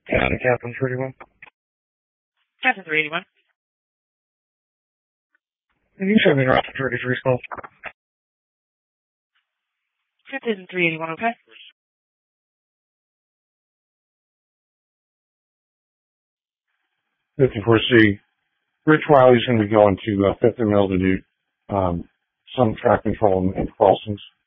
Captain 31. Captain 381. And you show me Raptor 33 call. Captain 381, okay? C. Rich Wiley's going to be going to 5th and Mill to do some track control and crossings.